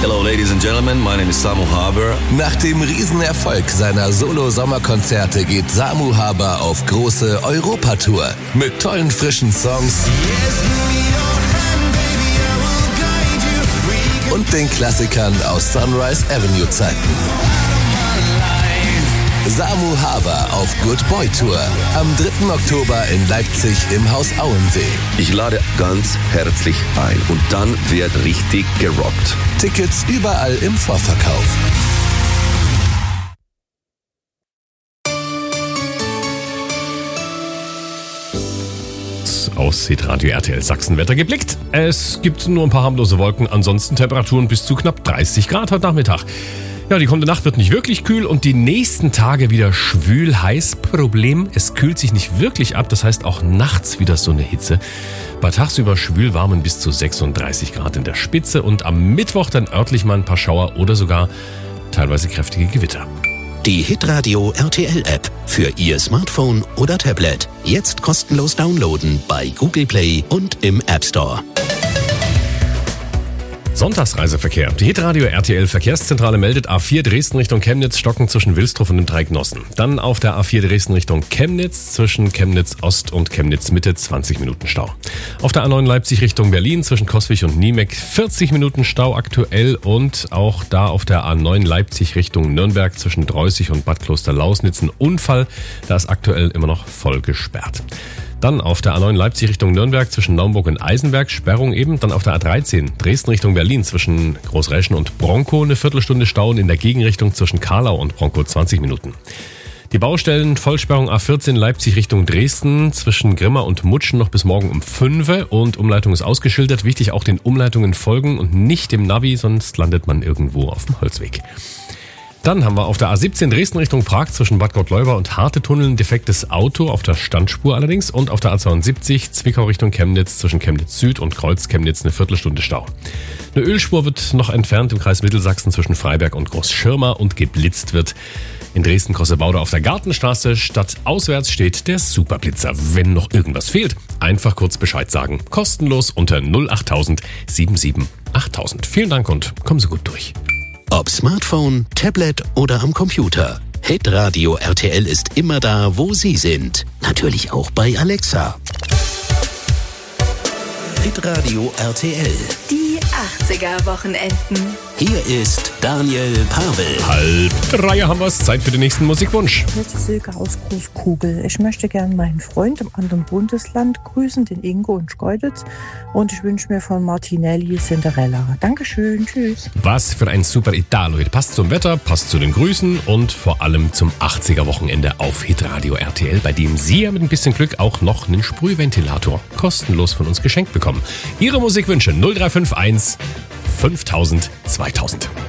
Hello, ladies and gentlemen, my name is Samu Haber. Nach dem Riesenerfolg seiner Solo-Sommerkonzerte geht Samu Haber auf große Europatour mit tollen frischen Songs und den Klassikern aus Sunrise Avenue Zeiten. Samu Haber auf Good Boy Tour am 3. Oktober in Leipzig im Haus Auensee. Ich lade ganz herzlich ein und dann wird richtig gerockt. Tickets überall im Vorverkauf. Aus Hitradio RTL Sachsenwetter geblickt. Es gibt nur ein paar harmlose Wolken, ansonsten Temperaturen bis zu knapp 30 Grad heute Nachmittag. Ja, die kommende Nacht wird nicht wirklich kühl und die nächsten Tage wieder schwül heiß. Problem, es kühlt sich nicht wirklich ab, das heißt auch nachts wieder so eine Hitze. Bei tagsüber schwül warmen bis zu 36 Grad in der Spitze und am Mittwoch dann örtlich mal ein paar Schauer oder sogar teilweise kräftige Gewitter. Die Hitradio RTL App für Ihr Smartphone oder Tablet. Jetzt kostenlos downloaden bei Google Play und im App Store. Sonntagsreiseverkehr. Die Hitradio RTL Verkehrszentrale meldet A4 Dresden Richtung Chemnitz, Stocken zwischen Wilsdruff und den Dreignossen. Dann auf der A4 Dresden Richtung Chemnitz, zwischen Chemnitz Ost und Chemnitz Mitte 20 Minuten Stau. Auf der A9 Leipzig Richtung Berlin, zwischen Coswig und Niemeck 40 Minuten Stau aktuell und auch da auf der A9 Leipzig Richtung Nürnberg zwischen Dreußig und Bad Klosterlausnitz ein Unfall, da ist aktuell immer noch voll gesperrt. Dann auf der A9 Leipzig Richtung Nürnberg zwischen Naumburg und Eisenberg, Sperrung eben. Dann auf der A13 Dresden Richtung Berlin zwischen Großräschen und Bronkow eine Viertelstunde Stau und in der Gegenrichtung zwischen Karlau und Bronkow 20 Minuten. Die Baustellen, Vollsperrung A14 Leipzig Richtung Dresden zwischen Grimma und Mutschen noch bis morgen um 5 und Umleitung ist ausgeschildert. Wichtig auch den Umleitungen folgen und nicht dem Navi, sonst landet man irgendwo auf dem Holzweg. Dann haben wir auf der A17 Dresden Richtung Prag zwischen Bad Gottleuba und Hartetunnel ein defektes Auto, auf der Standspur allerdings. Und auf der A72 Zwickau Richtung Chemnitz zwischen Chemnitz Süd und Kreuz Chemnitz eine Viertelstunde Stau. Eine Ölspur wird noch entfernt im Kreis Mittelsachsen zwischen Freiberg und Großschirma und geblitzt wird in Dresden-Kossebaude auf der Gartenstraße. Statt auswärts steht der Superblitzer. Wenn noch irgendwas fehlt, einfach kurz Bescheid sagen. Kostenlos unter 08000 77 8000. Vielen Dank und kommen Sie gut durch. Ob Smartphone, Tablet oder am Computer. Hitradio RTL ist immer da, wo Sie sind. Natürlich auch bei Alexa. Hitradio RTL. Die 80er-Wochenenden. Hier ist Daniel Pavel. Pavel. 2:30 haben wir es. Zeit für den nächsten Musikwunsch. Hier ist Silke aus Großkugel. Ich möchte gerne meinen Freund im anderen Bundesland grüßen, den Ingo in Schkeuditz. Und ich wünsche mir von Martinelli Cinderella. Dankeschön, tschüss. Was für ein super Italo. Passt zum Wetter, passt zu den Grüßen und vor allem zum 80er-Wochenende auf Hitradio RTL, bei dem Sie ja mit ein bisschen Glück auch noch einen Sprühventilator kostenlos von uns geschenkt bekommen. Ihre Musikwünsche 0351 5000 2000.